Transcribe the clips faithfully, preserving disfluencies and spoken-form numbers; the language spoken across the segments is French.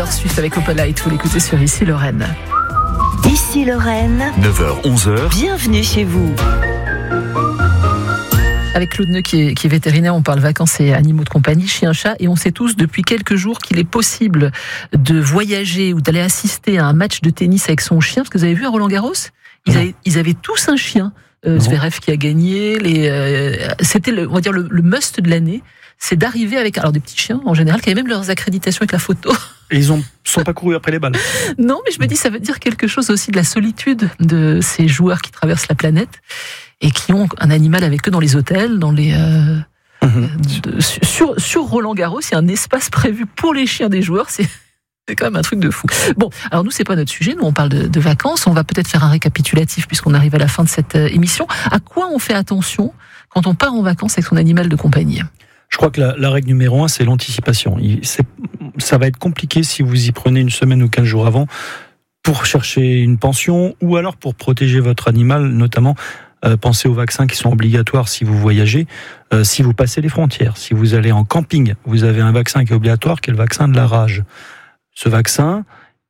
Taylor Swift avec Open Light, vous l'écoutez sur Ici Lorraine. Ici Lorraine, neuf heures onze heures. Bienvenue chez vous. Avec Claude Neu qui est, qui est vétérinaire, on parle vacances et animaux de compagnie, chiens, chats, et on sait tous depuis quelques jours qu'il est possible de voyager ou d'aller assister à un match de tennis avec son chien, parce que vous avez vu à Roland-Garros, ils avaient, ils avaient tous un chien. Euh, Zverev qui a gagné, les, euh, c'était le, on va dire le, le must de l'année, c'est d'arriver avec alors des petits chiens en général qui avaient même leurs accréditations avec la photo. Et ils ont sont pas courus après les balles. Non, mais je me dis ça veut dire quelque chose aussi de la solitude de ces joueurs qui traversent la planète et qui ont un animal avec eux dans les hôtels, dans les euh, mmh. de, sur sur Roland-Garros, il y a un espace prévu pour les chiens des joueurs, c'est C'est quand même un truc de fou. Bon, alors nous, c'est pas notre sujet. Nous, on parle de, de vacances. On va peut-être faire un récapitulatif puisqu'on arrive à la fin de cette euh, émission. À quoi on fait attention quand on part en vacances avec son animal de compagnie ? Je crois que la, la règle numéro un, c'est l'anticipation. Il, c'est, ça va être compliqué si vous y prenez une semaine ou quinze jours avant pour chercher une pension ou alors pour protéger votre animal, notamment. Euh, pensez aux vaccins qui sont obligatoires si vous voyagez, euh, si vous passez les frontières. Si vous allez en camping, vous avez un vaccin qui est obligatoire, qui est le vaccin de la rage. Ce vaccin,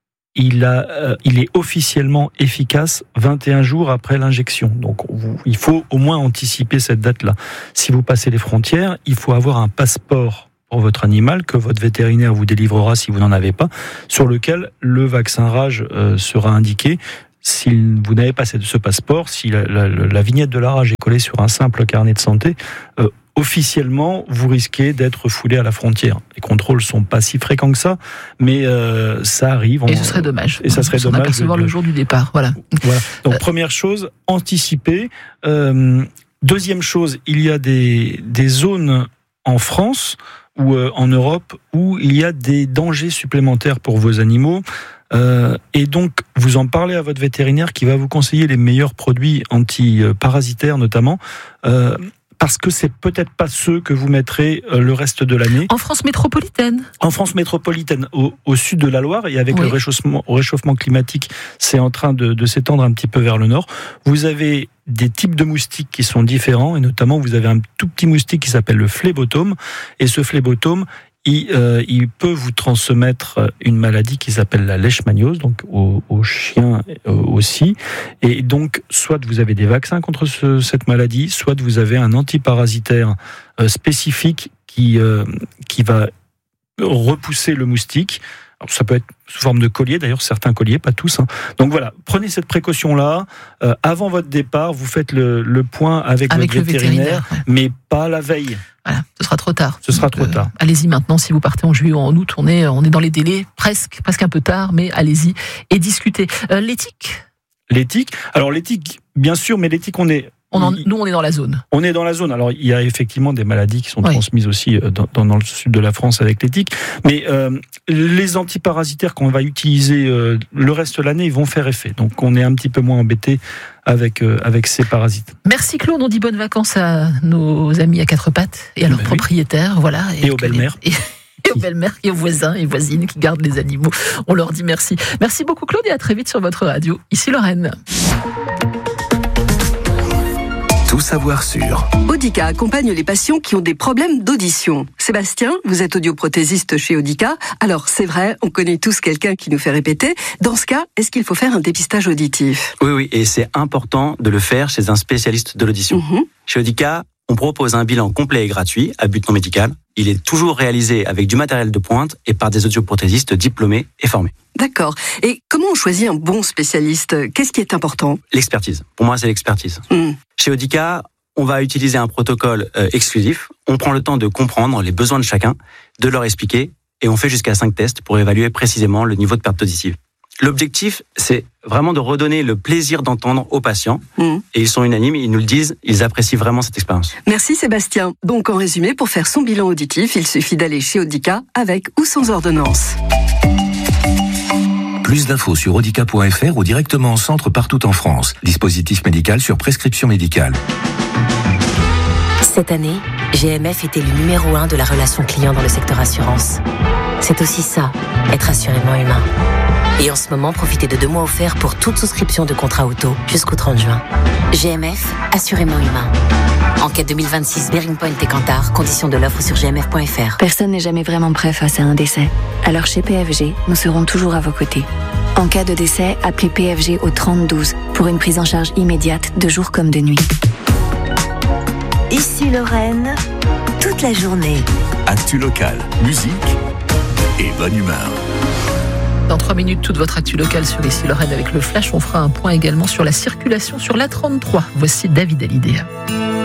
il, a, euh, il est officiellement efficace vingt et un jours après l'injection. Donc, vous, il faut au moins anticiper cette date-là. Si vous passez les frontières, il faut avoir un passeport pour votre animal que votre vétérinaire vous délivrera si vous n'en avez pas, sur lequel le vaccin rage euh, sera indiqué. Si vous n'avez pas ce passeport, si la, la, la vignette de la rage est collée sur un simple carnet de santé, euh, officiellement, vous risquez d'être foulé à la frontière. Les contrôles sont pas si fréquents que ça, mais euh, ça arrive. Et ce serait dommage. Et ça serait on dommage. Apercevoir de... le jour du départ, voilà. Voilà. Donc euh... première chose, anticiper. Euh, deuxième chose, il y a des des zones en France ou euh, en Europe où il y a des dangers supplémentaires pour vos animaux. Euh, et donc, vous en parlez à votre vétérinaire qui va vous conseiller les meilleurs produits anti-parasitaires notamment. Euh, Parce que c'est peut-être pas ceux que vous mettrez le reste de l'année. En France métropolitaine. En France métropolitaine, au, au sud de la Loire, et avec oui. le réchauffement, réchauffement climatique, c'est en train de, de s'étendre un petit peu vers le nord. Vous avez des types de moustiques qui sont différents, et notamment vous avez un tout petit moustique qui s'appelle le phlébotome, et ce phlébotome, Il, euh, il peut vous transmettre une maladie qui s'appelle la leishmaniose, donc aux, aux chiens euh, aussi. Et donc, soit vous avez des vaccins contre ce, cette maladie, soit vous avez un antiparasitaire euh, spécifique qui, euh, qui va repousser le moustique. Alors, ça peut être sous forme de collier, d'ailleurs certains colliers, pas tous. Hein. Donc voilà, prenez cette précaution-là. Euh, avant votre départ, vous faites le, le point avec, avec votre vétérinaire, vétérinaire ouais. mais pas la veille. Voilà, ce sera trop tard. Ce sera Donc, trop tard. Euh, allez-y maintenant, si vous partez en juillet ou en août, on est, on est dans les délais presque, presque un peu tard, mais allez-y et discutez. Euh, l'éthique L'éthique Alors l'éthique, bien sûr, mais l'éthique, on est... On en, nous, on est dans la zone. On est dans la zone. Alors, il y a effectivement des maladies qui sont oui. transmises aussi dans, dans, dans le sud de la France avec l'éthique. Mais euh, les antiparasitaires qu'on va utiliser euh, le reste de l'année, ils vont faire effet. Donc, on est un petit peu moins embêté avec, euh, avec ces parasites. Merci Claude. On dit bonnes vacances à nos amis à quatre pattes et à leurs ben propriétaires. Oui. Voilà. Et, et aux belles-mères. Et... Et aux belles-mères et aux voisins et voisines qui gardent les animaux. On leur dit merci. Merci beaucoup Claude et à très vite sur votre radio. Ici Lorraine. Tout savoir sur. Audica accompagne les patients qui ont des problèmes d'audition. Sébastien, vous êtes audioprothésiste chez Audica. Alors, c'est vrai, on connaît tous quelqu'un qui nous fait répéter. Dans ce cas, est-ce qu'il faut faire un dépistage auditif ? Oui, oui, et c'est important de le faire chez un spécialiste de l'audition. Mm-hmm. Chez Audica, on propose un bilan complet et gratuit à but non médical. Il est toujours réalisé avec du matériel de pointe et par des audioprothésistes diplômés et formés. D'accord. Et comment on choisit un bon spécialiste ? Qu'est-ce qui est important ? L'expertise. Pour moi, c'est l'expertise. Mm. Chez Audica, on va utiliser un protocole euh, exclusif. On prend le temps de comprendre les besoins de chacun, de leur expliquer, et on fait jusqu'à cinq tests pour évaluer précisément le niveau de perte auditive. L'objectif, c'est vraiment de redonner le plaisir d'entendre aux patients. Mmh. Et ils sont unanimes, ils nous le disent, ils apprécient vraiment cette expérience. Merci Sébastien. Donc en résumé, pour faire son bilan auditif, il suffit d'aller chez Audica avec ou sans ordonnance. Plus d'infos sur audica point f r ou directement en centre partout en France. Dispositif médical sur prescription médicale. Cette année, G M F était le numéro un de la relation client dans le secteur assurance. C'est aussi ça, être assurément humain. Et en ce moment, profitez de deux mois offerts pour toute souscription de contrat auto jusqu'au trente juin. G M F, assurément humain. Enquête deux mille vingt-six, Bearing Point et Kantar. Conditions de l'offre sur g m f point f r. Personne n'est jamais vraiment prêt face à un décès. Alors chez P F G, nous serons toujours à vos côtés. En cas de décès, appelez P F G au trente douze pour une prise en charge immédiate de jour comme de nuit. Ici Lorraine, toute la journée. Actu locale, musique et bonne humeur. Dans trois minutes, toute votre actu locale sur Ici Lorraine avec le Flash. On fera un point également sur la circulation sur l'A trente-trois. Voici David Hallyday.